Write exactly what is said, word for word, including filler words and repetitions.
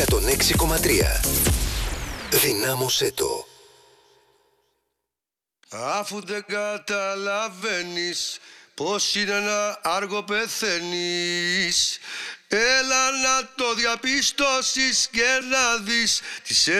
εκατόν έξι κόμμα τρία. Δυνάμωσέ το. Αφού δεν καταλαβαίνεις πως είναι να άργο πεθαίνεις, έλα να το διαπιστώσεις και να δεις τι σε